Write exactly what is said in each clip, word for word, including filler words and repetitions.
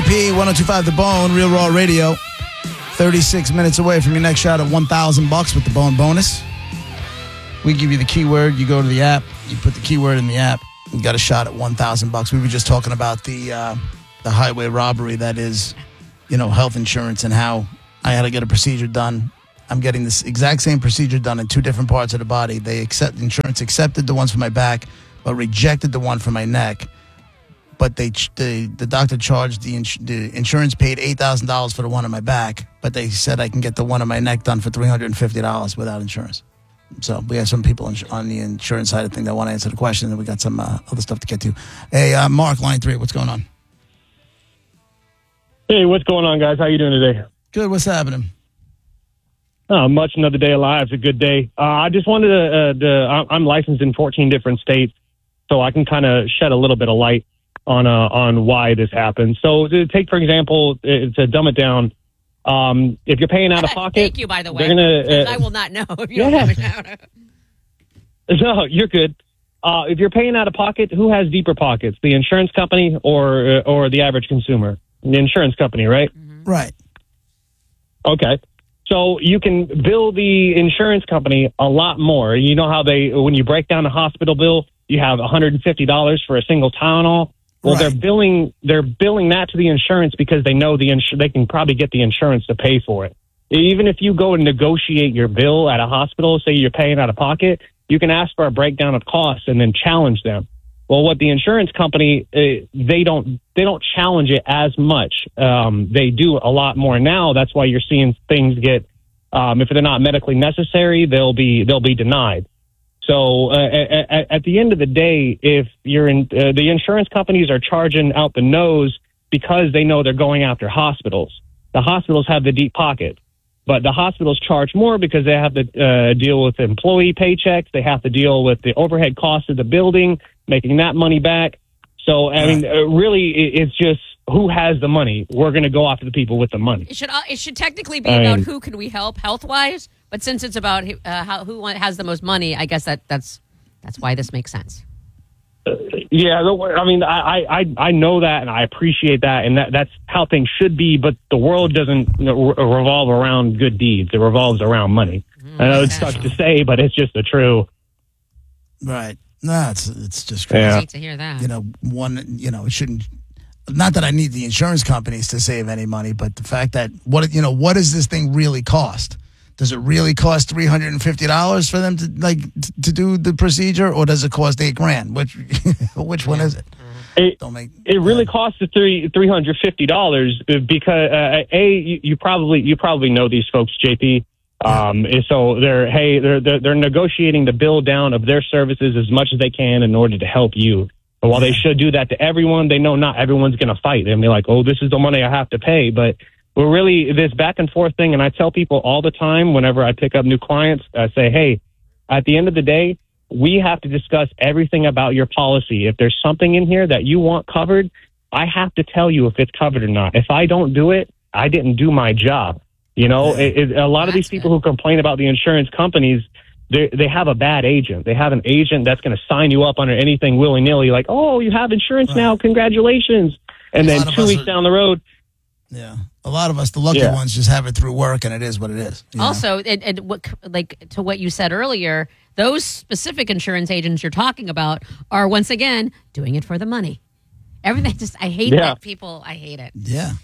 P, ten twenty-five The Bone, Real Raw Radio. thirty-six minutes away from your next shot at one thousand bucks with the Bone bonus. We give you the keyword. You go to the app. You put the keyword in the app. You got a shot at one thousand bucks. We were just talking about the uh, the highway robbery that is, you know, health insurance and how I had to get a procedure done. I'm getting this exact same procedure done in two different parts of the body. They accept insurance accepted the ones for my back, but rejected the one for my neck. But they the, the doctor charged, the, ins- the insurance paid eight thousand dollars for the one on my back, but they said I can get the one on my neck done for three hundred fifty dollars without insurance. So we have some people ins- on the insurance side of things that want to answer the question, and we got some uh, other stuff to get to. Hey, uh, Mark, line three, what's going on? Hey, what's going on, guys? How you doing today? Good, what's happening? Oh, much another day alive. It's a good day. Uh, I just wanted to, uh, to, I'm licensed in fourteen different states, so I can kind of shed a little bit of light on uh, on why this happens. So to take, for example, to dumb it down, um, if you're paying out of pocket... Thank you, by the way. Gonna, uh, I will not know if you yeah. don't have it out. No, you're good. Uh, if you're paying out of pocket, who has deeper pockets, the insurance company or uh, or the average consumer? The insurance company, right? Mm-hmm. Right. Okay. So you can bill the insurance company a lot more. You know how they, when you break down a hospital bill, you have one hundred fifty dollars for a single Tylenol. Well, Right. they're billing they're billing that to the insurance because they know the insur- they can probably get the insurance to pay for it. Even if you go and negotiate your bill at a hospital, say you're paying out of pocket, you can ask for a breakdown of costs and then challenge them. Well, what the insurance company uh, they don't they don't challenge it as much. Um, they do a lot more now. That's why you're seeing things get um, if they're not medically necessary, they'll be they'll be denied. So uh, at, at the end of the day, if you're in uh, the insurance companies are charging out the nose because they know they're going after hospitals. The hospitals have the deep pocket, but the hospitals charge more because they have to uh, deal with employee paychecks. They have to deal with the overhead costs of the building, making that money back. So, I mean, uh, really, it, it's just who has the money. We're going to go after the people with the money. It should uh, it should technically be I about mean- who can we help health wise, but since it's about uh, how who has the most money, I guess that that's that's why this makes sense. Yeah, the- I mean, I, I, I know that, and I appreciate that, and that, that's how things should be. But the world doesn't you know, re- revolve around good deeds; it revolves around money. I know it sucks to say, but it's just the truth. Right. No, it's it's just crazy. Yeah. I hate to hear that. You know, one, you know, it shouldn't, not that I need the insurance companies to save any money, but the fact that, what, you know, what does this thing really cost? Does it really cost three hundred fifty dollars for them to, like, t- to do the procedure, or does it cost eight grand? Which, which one is it? It, Don't make, it really yeah. costs the three three hundred fifty dollars because uh, a you, you probably you probably know these folks, J P. Um, and so they're hey they're, they're they're negotiating the bill down of their services as much as they can in order to help you. But while they should do that to everyone, they know not everyone's going to fight. They'll be like, oh, this is the money I have to pay. But we're really this back and forth thing. And I tell people all the time whenever I pick up new clients, I say, hey, at the end of the day, we have to discuss everything about your policy. If there's something in here that you want covered, I have to tell you if it's covered or not. If I don't do it, I didn't do my job. You know, it, it, a lot of these people who complain about the insurance companies, they they have a bad agent. They have an agent that's going to sign you up under anything willy-nilly, like, oh, you have insurance Right. now, congratulations. And A then lot of two us weeks are- down the road, Yeah. A lot of us, the lucky Yeah. ones, just have it through work, and it is what it is. you know? Also, and, and what like to what you said earlier, those specific insurance agents you're talking about are once again doing it for the money. Everything just I hate Yeah. that people. I hate it. Yeah.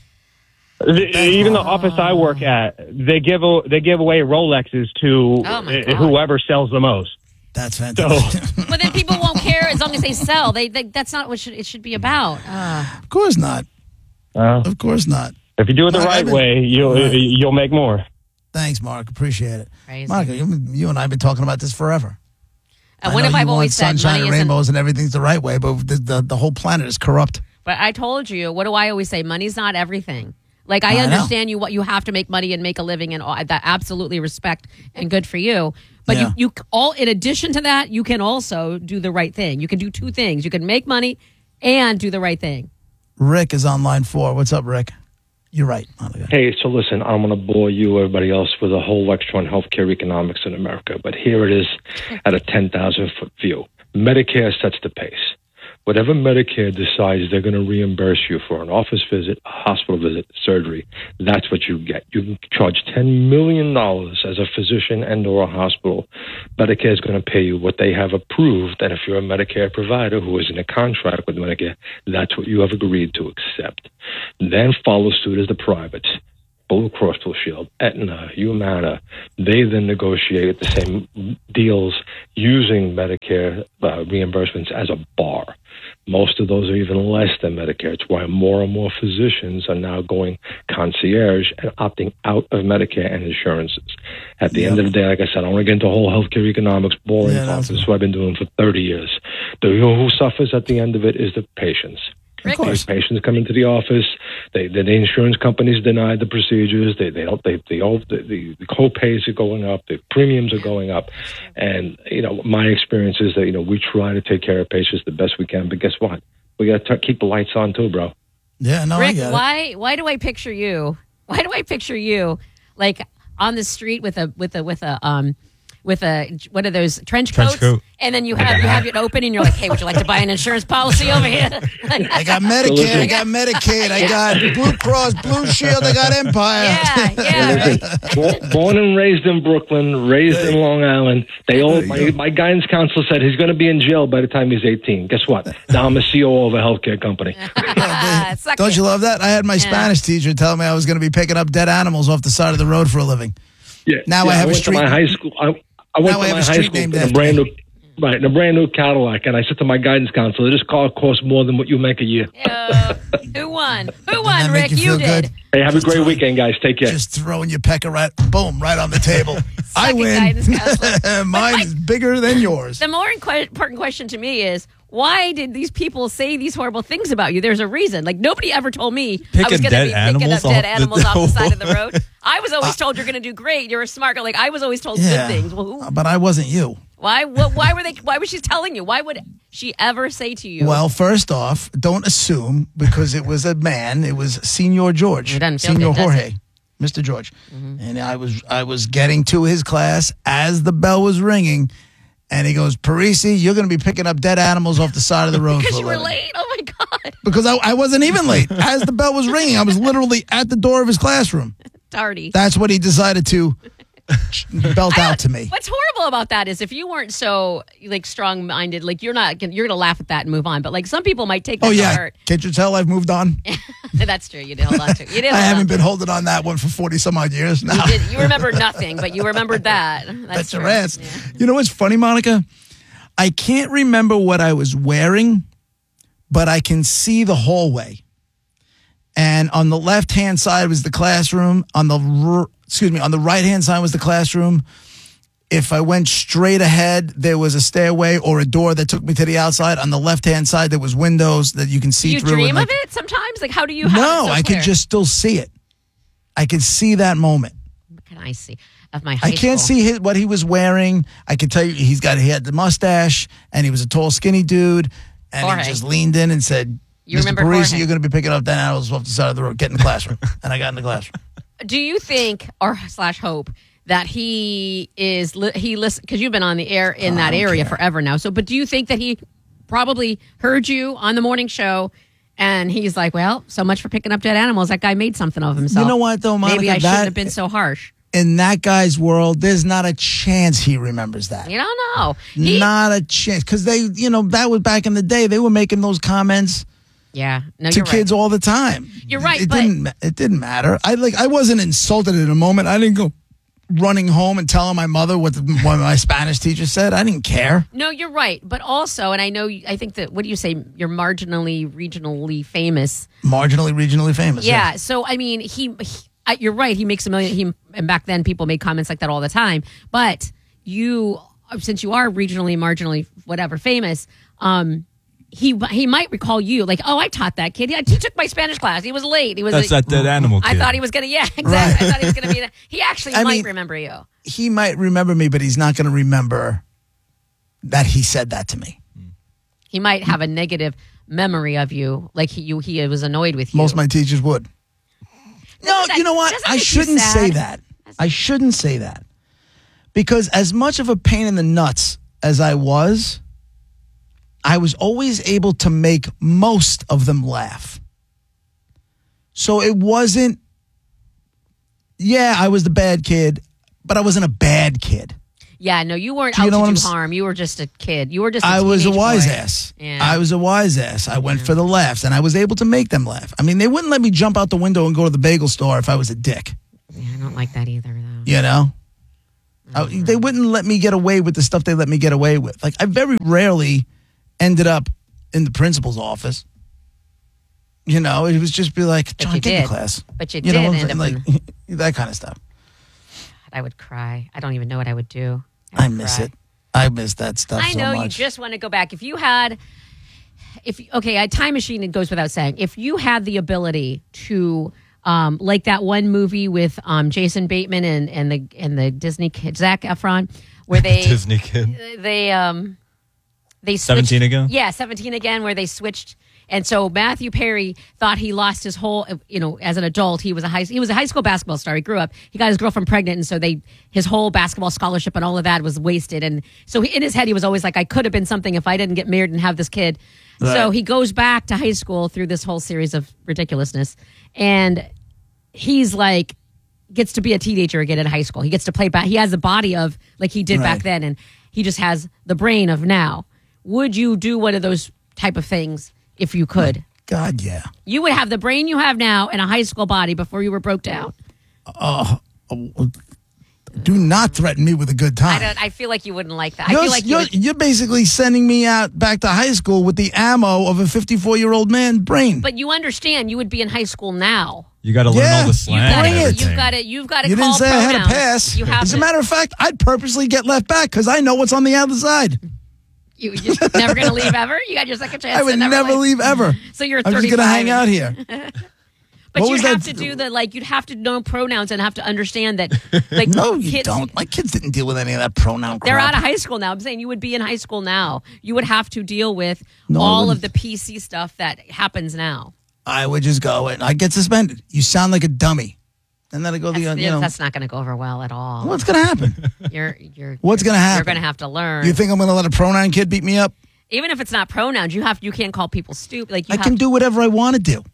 the, even the office I work at, they give a, they give away Rolexes to Oh, my uh, God. whoever sells the most. That's fantastic. But then people won't care as long as they sell. They, they that's not what should, it should be about. Uh, Of course not. Uh, Of course not. if you do it the Mark, right I've been- way, you'll Right. you'll make more. Thanks, Mark. Appreciate it. Crazy. Mark, you, you and I have been talking about this forever. and I what know if you I've want always said sunshine money and isn't? rainbows and everything's the right way, but the, the, the whole planet is corrupt. But I told you, what do I always say? Money's not everything. Like, I, I know. understand you what you have to make money and make a living, and all, that absolutely respect and good for you. But Yeah. you, you all in addition to that, you can also do the right thing. You can do two things. You can make money and do the right thing. Rick is on line four. What's up, Rick? You're right. Monica. Hey, so listen, I'm going to bore you, everybody else, with a whole lecture on healthcare economics in America. But here it is at a ten thousand foot view. Medicare sets the pace. whatever Medicare decides they're going to reimburse you for an office visit, a hospital visit, surgery, that's what you get. You can charge ten million dollars as a physician and or a hospital. Medicare is going to pay you what they have approved, and if you're a Medicare provider who is in a contract with Medicare, that's what you have agreed to accept. Then follow suit as the privates. Blue Cross Blue Shield, Aetna, Humana, they then negotiate the same deals using Medicare uh, reimbursements as a bar. Most of those are even less than Medicare. It's why more and more physicians are now going concierge and opting out of Medicare and insurances. At the Yep. end of the day, like I said, I don't want to get into whole healthcare economics, boring Yeah, talk. that's- This is what I've been doing for thirty years. The, you know who suffers at the end of it is the patients. Of course. These patients come into the office. They, the, the insurance companies deny the procedures. They, they don't. They, they all, the, the, the co-pays are going up. The premiums are going up. And you know, my experience is that you know we try to take care of patients the best we can. But guess what? We got to keep the lights on too, bro. Yeah, no, I Rick, get it. why why do I picture you? Why do I picture you like on the street with a with a with a um with a what are those trench coats? Trench coat. And then you have you have it open and you're like, hey, would you like to buy an insurance policy over here? I got Medicare, I got Medicaid, I got Blue Cross, Blue Shield, I got Empire. yeah, yeah. Right. Born, born and raised in Brooklyn, raised in Long Island. They all my, my guidance counselor said he's going to be in jail by the time he's eighteen. Guess what? Now I'm a C O O of a healthcare company. Suck Don't it. you love that? I had my Yeah. Spanish teacher tell me I was going to be picking up dead animals off the side of the road for a living. Yeah. Now yeah, I have a went street- to my high school. I, I went Now I to have my a high street school named in a after brand me. new, right, in a brand new Cadillac, and I said to my guidance counselor, "This car costs more than what you make a year." Uh, who won? Who won, that make Rick? you You feel did. good? Hey, have a great throwing- weekend, guys. Take care. Just throwing your pecker right, boom, right on the table. I Second win. guidance counselor. Mine But is bigger than yours. The more inqu- important question to me is, why did these people say these horrible things about you? There's a reason. Like, nobody ever told me I was Picking going to dead be picking animals up dead off the- animals off the side of the road. I was always told you're going to do great. You're a smart girl. Like, I was always told Yeah, good things. Well, who, but I wasn't you. why? What, why were they? Why was she telling you? Why would she ever say to you? Well, first off, don't assume because it was a man. It was Senor George, It doesn't feel Senor good, does Jorge, it? Mister George, and I was I was getting to his class as the bell was ringing, and he goes, "Parisi, you're going to be picking up dead animals off the side of the road because for a you were living." late. Oh my god, Because I, I wasn't even late. As the bell was ringing, I was literally at the door of his classroom. tardy. That's what he decided to belt I don't- out to me. What's horrible about that is if you weren't so like strong minded, like you're not, gonna- you're gonna laugh at that and move on. But like some people might take that Oh to yeah, heart. can't you tell I've moved on? That's true. You did hold on to. it. You did. I hold haven't on been to it. holding on that one for forty some odd years now. You, did, you remember nothing, but you remembered that. That's, That's true. your ass. Yeah. You know what's funny, Monica? I can't remember what I was wearing, but I can see the hallway. And on the left hand side was the classroom. On the r- excuse me, on the right hand side was the classroom. If I went straight ahead, there was a stairway or a door that took me to the outside. On the left hand side, there was windows that you can see Do you through. dream and, like, of it sometimes? Like, how do you have No, it so I clear? could just still see it. I could see that moment. What can I see of my high I can't school? see his, what he was wearing. I can tell you he's got he had the mustache and he was a tall, skinny dude, and Jorge. he just leaned in and said, You "Mister remember Parisi, Jorge? you're going to be picking up dead animals off the side of the road. Get in the classroom." And I got in the classroom. Do you think, or slash hope, that he is li- he listen because you've been on the air in that don't area care. forever now? So, but do you think that he probably heard you on the morning show? And he's like, well, so much for picking up dead animals. That guy made something of himself. You know what, though, Monica? Maybe I That- shouldn't have been so harsh. In that guy's world, there's not a chance he remembers that. You don't know. He, Not a chance. Because they, you know, that was back in the day. They were making those comments yeah, no, to you're kids right. all the time. You're right, It but- didn't. It didn't matter. I like. I wasn't insulted in a moment. I didn't go running home and telling my mother what, the, what my Spanish teacher said. I didn't care. No, you're right. But also, and I know, I think that, what do you say? You're marginally, regionally famous. Marginally, regionally famous. Yeah. So, I mean, he, he I, you're right. He makes a million. He and back then people made comments like that all the time. But you, since you are regionally, marginally, whatever, famous, um, he he might recall you like, oh, I taught that kid. He, he took my Spanish class. He was late. He was. That's like, that dead animal I kid. thought he was gonna. Yeah, exactly. Right. I thought he was gonna be. In a, he actually I might mean- remember you. He might remember me, but he's not going to remember that he said that to me. He might have a negative memory of you, like he you he was annoyed with you. Most of my teachers would. No, Doesn't that- you know what? doesn't I make you shouldn't sad? say that. I shouldn't say that. Because as much of a pain in the nuts as I was, I was always able to make most of them laugh. So it wasn't, yeah, I was the bad kid, but I wasn't a bad kid. Yeah, no, you weren't Do you out know to what do I'm s- harm. You were just a kid. You were just a I was a teenage wise boy. ass. Yeah. I was a wise ass. I went for the laughs, and I was able to make them laugh. I mean, they wouldn't let me jump out the window and go to the bagel store if I was a dick. Yeah, I don't like that either, though. You know? I, they wouldn't let me get away with the stuff they let me get away with. Like, I very rarely ended up in the principal's office. You know, it was just be like, But John, you get did. to class. But you, You did know what I'm end up saying? in, Like, that kind of stuff. I would cry. I don't even know what I would do. I would miss cry. it. I miss that stuff I so know much. you just want to go back. If you had, if okay, a time machine, it goes without saying. If you had the ability to, um, like that one movie with um, Jason Bateman and, and the and the Disney kid Zac Efron, where they Disney kid. they um they switched, seventeen again? Yeah, seventeen again, where they switched. And so Matthew Perry thought he lost his whole, you know, as an adult, he was a high he was a high school basketball star. He grew up, he got his girlfriend pregnant, and so they his whole basketball scholarship and all of that was wasted. And so he, in his head, he was always like, I could have been something if I didn't get married and have this kid. Right. So he goes back to high school through this whole series of ridiculousness, and he's like gets to be a teenager again in high school. He gets to play back. He has the body of like he did back Right. then, and he just has the brain of now. Would you do one of those type of things if you could? God, yeah. You would have the brain you have now and a high school body before you were broke down. Do not threaten me with a good time. I don't. I feel like you wouldn't like that. I You're, feel like you you're, would, you're basically sending me out back to high school with the ammo of a fifty-four-year-old man brain. but you understand you would be in high school now. You got to learn Yeah. all the You slang You've got and Bring to. it. everything. You've got to. You've got to you call didn't say I had a pronouns. pass. You have As a to. matter of fact, I'd purposely get left back because I know what's on the other side. You, you're never going to leave ever. You got your second chance. I would to never leave ever. So you're I'm just thirty-five. going to hang out here. But What you'd was have that- to do the like. You'd have to know pronouns and have to understand that. Like No, you kids, don't. My kids didn't deal with any of that pronoun crap. They're out of high school now. I'm saying you would be in high school now. You would have to deal with No, I all of wouldn't. the P C stuff that happens now. I would just go and I'd get suspended. You sound like a dummy. And then I go, That's, the, uh, you know, that's not going to go over well at all. what's going to happen? You're, you're, What's you're- gonna happen? You're going to have to learn. You think I'm going to let a pronoun kid beat me up? Even if it's not pronouns, you have you can't call people stupid. Like you I have can do whatever I want to do.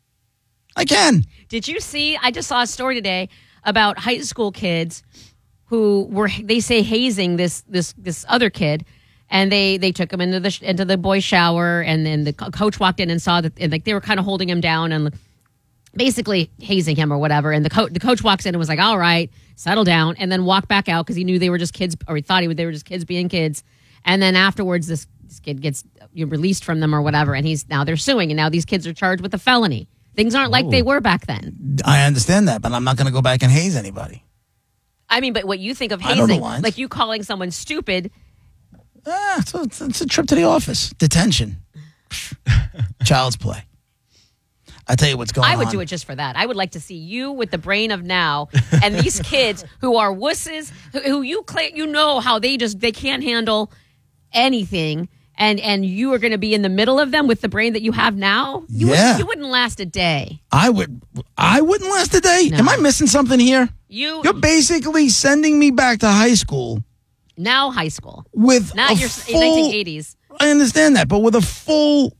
I can. Did you see? I just saw a story today about high school kids who were they say hazing this this this other kid, and they they took him into the sh- into the boys' shower, and then the co- coach walked in and saw that, and like they were kind of holding him down and basically hazing him or whatever. And the coach the coach walks in and was like, "All right, settle down," and then walked back out because he knew they were just kids, or he thought he would, they were just kids being kids. And then afterwards, this this kid gets you know, released from them or whatever, and he's now they're suing, and now these kids are charged with a felony. Things aren't like they were back then. I understand that, but I'm not going to go back and haze anybody. I mean, but what you think of I know the hazing, lines. like you calling someone stupid, Ah, so it's, it's a trip to the office. Detention. Child's play. I tell you what's going on. I would do it just for that. I would like to see you with the brain of now, and these kids who are wusses, who, who you claim, you know how they just they can't handle anything, and and you are going to be in the middle of them with the brain that you have now. You Yeah. wouldn't, you wouldn't last a day. I would. I wouldn't last a day. No. Am I missing something here? You You're basically sending me back to high school now high school, with not a your full, nineteen eighties. I understand that, but with a full,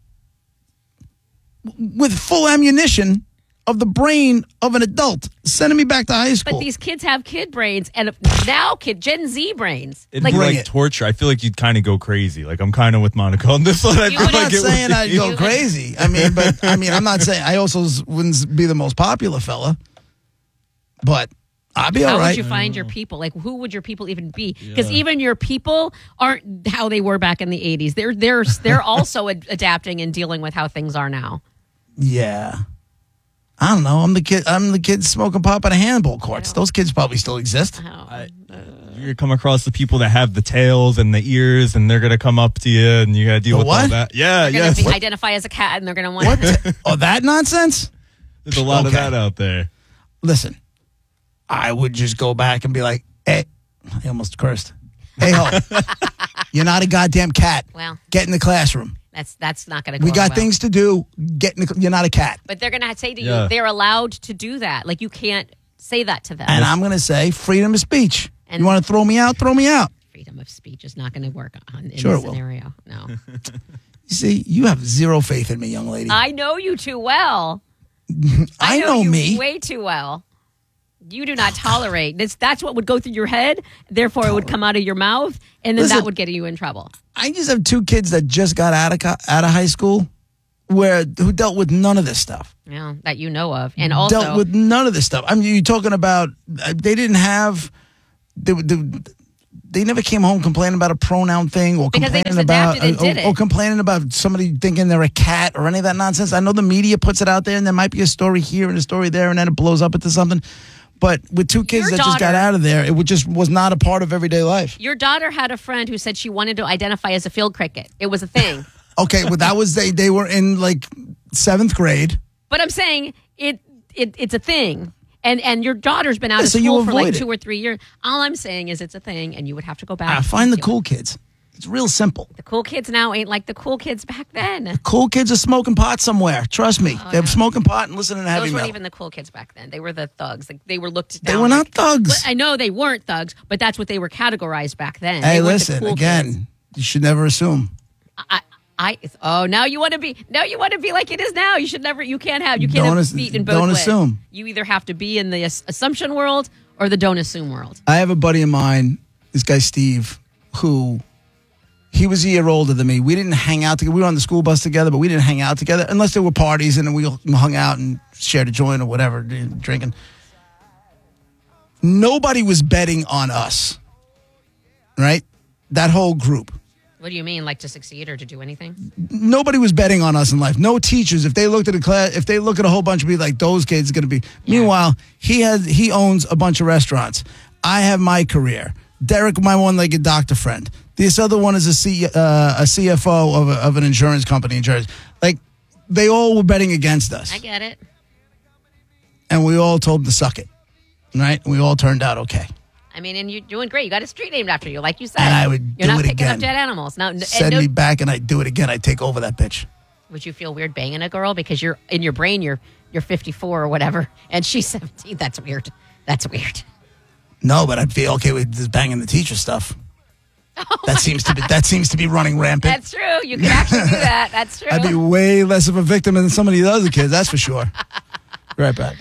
with full ammunition of the brain of an adult, sending me back to high school. But these kids have kid brains, and now kid Gen Z brains. It'd Like be Bring like it. torture. I feel like you'd kind of go crazy. Like I'm kind of with Monica on this one. I You feel would- I'm like not it would saying be- I'd go You- crazy. I mean, but I mean, I'm not saying I also wouldn't be the most popular fella, but I'd be How all would right. you find your people? Like, who would your people even be? Because even your people aren't how they were back in the eighties. They're they're they're also ad- adapting and dealing with how things are now. Yeah. I don't know. I'm the kid. I'm the kid smoking pop at a handball courts. Those kids probably still exist. Oh. You're gonna come across the people that have the tails and the ears, and they're gonna come up to you, and you gotta deal The with all what? that. Yeah, They're gonna yes. be, identify as a cat, and they're gonna want. What? Oh, that nonsense? There's a lot of Okay. that out there. Listen, I would just go back and be like, hey, I almost cursed. Hey, ho, you're not a goddamn cat. Well, Get in the classroom. that's that's not gonna. Go We got well. things to do. Get in the, you're not a cat. But they're gonna say to Yeah. you, they're allowed to do that. Like you can't say that to them. And I'm going to say freedom of speech. And- you want to throw me out? Throw me out. freedom of speech is not going to work on in Sure this it will. scenario. No. You see, you have zero faith in me, young lady. I know you too well. I know you me. way too well. You do not tolerate. This, that's what would go through your head. Therefore, it would come out of your mouth, and then Listen, that would get you in trouble. I just have two kids that just got out of co- out of high school, where who dealt with none of this stuff. Yeah, that you know of, and also dealt with none of this stuff. I mean, you're talking about uh, they didn't have they, they, they never came home complaining about a pronoun thing or Because they complaining just about adapted and or, did it. or complaining about somebody thinking they're a cat or any of that nonsense. I know the media puts it out there, and there might be a story here and a story there, and then it blows up into something. But with two kids Your that just got daughter- out of there, it would just was not a part of everyday life. your daughter had a friend who said she wanted to identify as a field cricket. It was a thing. Okay, well that was they they were in like seventh grade. But I'm saying it, it it's a thing. And and your daughter's been out Yeah, of so you school for like avoid it. two or three years. All I'm saying is it's a thing, and you would have to go back. Ah, find the to cool it. kids. It's real simple. The cool kids now ain't like the cool kids back then. Cool kids are smoking pot somewhere. Trust me. Oh, They're yeah. smoking pot and listening to heavy Those weren't metal. even the cool kids back then. They were the thugs. Like, they were looked They down. were not like- thugs. But I know they weren't thugs, but that's what they were categorized back then. Hey, They weren't the listen, cool again, kids. you should never assume. I, I, oh, now you want to be, now you want to be like it is now. You should never, you can't have, you can't Don't have ass- feet in both don't ways. assume. You either have to be in the ass- assumption world or the don't assume world. I have a buddy of mine, this guy Steve, who he was a year older than me. We didn't hang out together. We were on the school bus together, but we didn't hang out together unless there were parties and we hung out and shared a joint or whatever, drinking. Nobody was betting on us, right? That whole group. What do you mean, like to succeed or to do anything? Nobody was betting on us in life. No teachers. If they looked at a class, if they look at a whole bunch of people like those kids are going to be. Yeah. Meanwhile, he has he owns a bunch of restaurants. I have my career. Derek, my one-legged doctor friend. This other one is a C, uh, a C F O of, a, of an insurance company in Jersey. Like they all were betting against us, I get it. and we all told them to suck it, right? And we all turned out okay. I mean, and you're doing great. You got a street named after you, like you said. And I would You're do not it picking again. up dead animals. Now, and Send no- me back, and I'd do it again. I'd take over that bitch. would you feel weird banging a girl because you're in your brain you're you're fifty-four or whatever, and she's seventeen? That's weird. That's weird. No, but I'd feel okay with just banging the teacher stuff. that seems to be that seems to be running rampant. That's true. You could actually do that. That's true. I'd be way less of a victim than some of the other kids, that's for sure. Right back.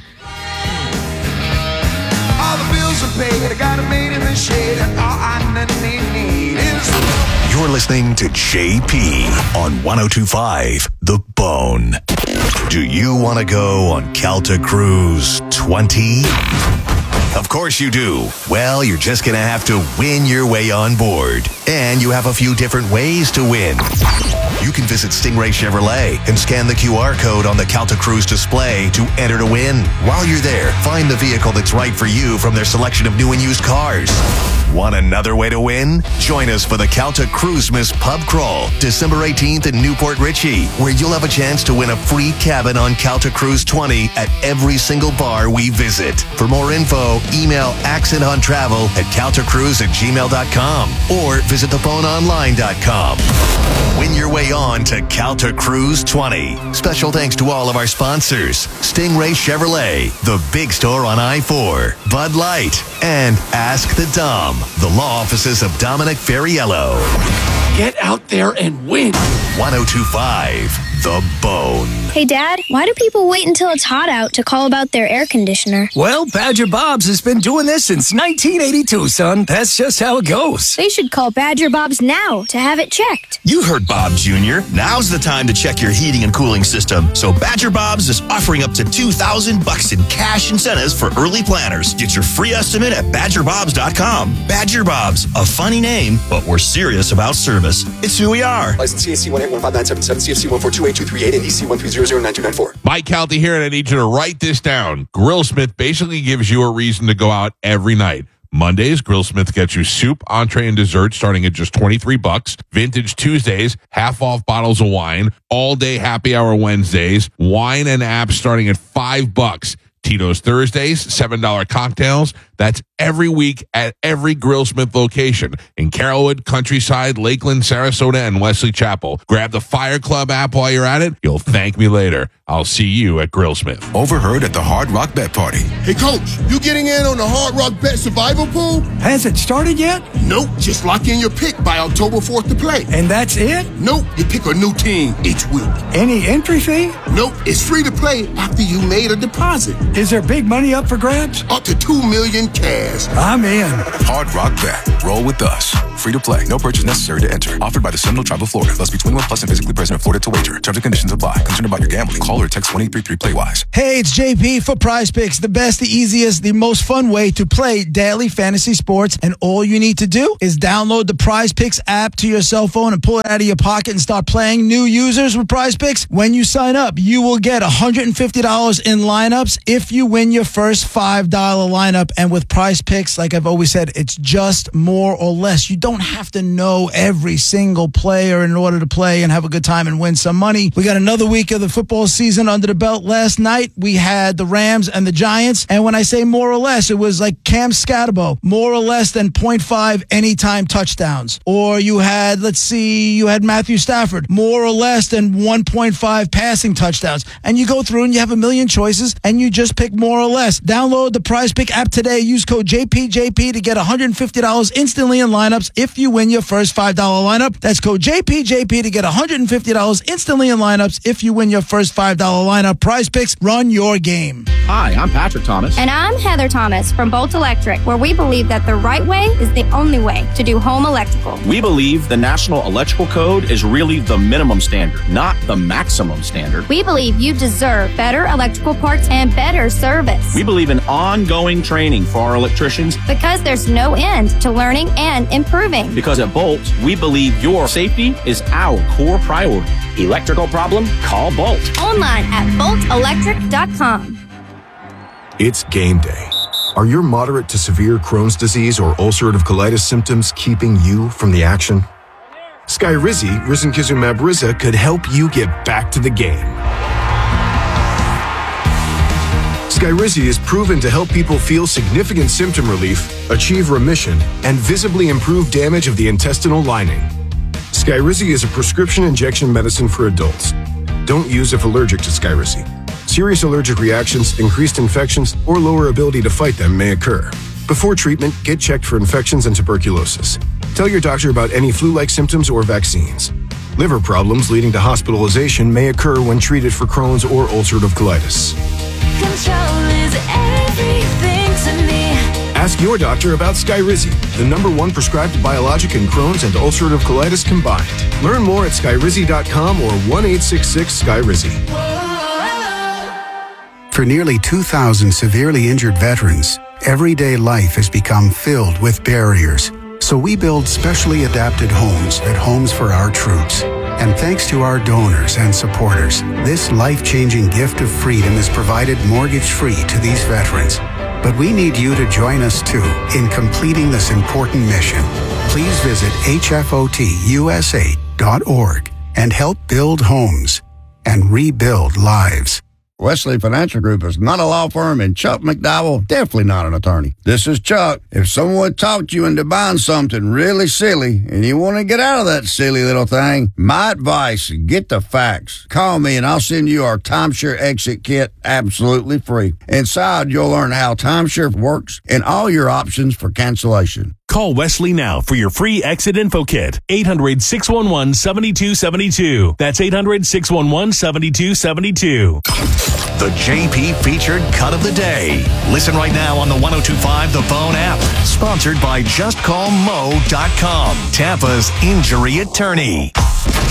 All the bills are paid. I got a maid in the shade, and all I need is. You're listening to J P on ten twenty-five The Bone. Do you want to go on Calta Cruise twenty? Of course you do. Well, you're just going to have to win your way on board. And you have a few different ways to win. You can visit Stingray Chevrolet and scan the Q R code on the Calta Cruise display to enter to win. While you're there, find the vehicle that's right for you from their selection of new and used cars. Want another way to win? Join us for the Calta Cruisemas Pub Crawl, December eighteenth in Newport Richey, where you'll have a chance to win a free cabin on Calta Cruise twenty at every single bar we visit. For more info, email accent on travel at caltacruise at gmail dot com or visit the bone online dot com. Win your way on to Calta Cruise twenty. Special thanks to all of our sponsors: Stingray Chevrolet, the big store on I four, Bud Light, and Ask the Dom, the law offices of Dominic Ferriello. Get out there and win. ten twenty-five The Bone. Hey, Dad, why do people wait until it's hot out to call about their air conditioner? Well, Badger Bob's has been doing this since nineteen eighty-two, son. That's just how it goes. They should call Badger Bob's now to have it checked. You heard Bob Junior Now's the time to check your heating and cooling system. So Badger Bob's is offering up to two thousand bucks in cash incentives for early planners. Get your free estimate at badger bobs dot com. Badger Bob's, a funny name, but we're serious about service. It's who we are. License C A C one eight one five nine seven seven, C F C one four two eight two three eight, and E C one three zero zero nine two nine four. Mike Calty here, and I need you to write this down. Grillsmith basically gives you a reason to go out every night. Mondays, Grillsmith gets you soup, entree, and dessert starting at just twenty-three bucks. Vintage Tuesdays, half off bottles of wine. All day happy hour Wednesdays, wine and apps starting at five bucks. Tito's Thursdays, seven dollar cocktails. That's every week at every Grillsmith location in Carrollwood, Countryside, Lakeland, Sarasota, and Wesley Chapel. Grab the Fire Club app while you're at it. You'll thank me later. I'll see you at Grillsmith. Overheard at the Hard Rock Bet Party. Hey, Coach, you getting in on the Hard Rock Bet Survival Pool? Has it started yet? Nope. Just lock in your pick by October fourth to play. And that's it? Nope. You pick a new team each week. Any entry fee? Nope. It's free to play after you made a deposit. Is there big money up for grabs? Up to two million cash. I'm in. Hard Rock Bet. Roll with us. Free to play. No purchase necessary to enter. Offered by the Seminole Tribe of Florida. Must be twenty-one plus and physically present in Florida to wager. Terms and conditions apply. Concerned about your gambling? Call or text one eight three three play wise. Hey, it's J P for Prize Picks, the best, the easiest, the most fun way to play daily fantasy sports. And all you need to do is download the Prize Picks app to your cell phone and pull it out of your pocket and start playing. New users with Prize Picks, when you sign up, you will get one hundred fifty dollars in lineups if you win your first five dollar lineup. And with Prize Picks, like I've always said, it's just more or less. You don't have to know every single player in order to play and have a good time and win some money. We got another week of the football season under the belt. Last night, we had the Rams and the Giants. And when I say more or less, it was like Cam Scatterbo, more or less than point five anytime touchdowns. Or you had, let's see, you had Matthew Stafford, more or less than one point five passing touchdowns. And you go through and you have a million choices and you just pick more or less. Download the Prize Pick app today. Use code J P J P to get one hundred fifty dollars instantly in lineups if you win your first five dollar lineup. That's code J P J P to get one hundred fifty dollars instantly in lineups if you win your first five dollar lineup. Prize Picks, run your game. Hi, I'm Patrick Thomas. And I'm Heather Thomas from Bolt Electric, where we believe that the right way is the only way to do home electrical. We believe the National Electrical Code is really the minimum standard, not the maximum standard. We believe you deserve better electrical parts and better service. We believe in ongoing training for our electricians. Because there's no end to learning and improving. Because at Bolt, we believe your safety is our core priority. Electrical problem? Call Bolt. Online at bolt electric dot com. It's game day. Are your moderate to severe Crohn's disease or ulcerative colitis symptoms keeping you from the action? Skyrizi, risankizumab Riza, could help you get back to the game. Skyrizi is proven to help people feel significant symptom relief, achieve remission, and visibly improve damage of the intestinal lining. Skyrizi is a prescription injection medicine for adults. Don't use if allergic to Skyrizi. Serious allergic reactions, increased infections, or lower ability to fight them may occur. Before treatment, get checked for infections and tuberculosis. Tell your doctor about any flu-like symptoms or vaccines. Liver problems leading to hospitalization may occur when treated for Crohn's or ulcerative colitis. Control is everything to me. Ask your doctor about Skyrizi, the number one prescribed biologic in Crohn's and ulcerative colitis combined. Learn more at skyrizi dot com or one eight six six Skyrizi. For nearly two thousand severely injured veterans, everyday life has become filled with barriers. So we build specially adapted homes at Homes for Our Troops. And thanks to our donors and supporters, this life-changing gift of freedom is provided mortgage-free to these veterans. But we need you to join us too in completing this important mission. Please visit H F O T U S A dot org and help build homes and rebuild lives. Wesley Financial Group is not a law firm, and Chuck McDowell definitely not an attorney. This is Chuck. If someone talked you into buying something really silly and you want to get out of that silly little thing, my advice, get the facts. Call me and I'll send you our timeshare exit kit absolutely free. Inside, you'll learn how timeshare works and all your options for cancellation. Call Wesley now for your free exit info kit. eight hundred, six one one, seven two seven two. That's eight hundred, six one one, seven two seven two. The J P featured cut of the day. Listen right now on the one oh two point five The Bone app. Sponsored by just call mo dot com, Tampa's injury attorney.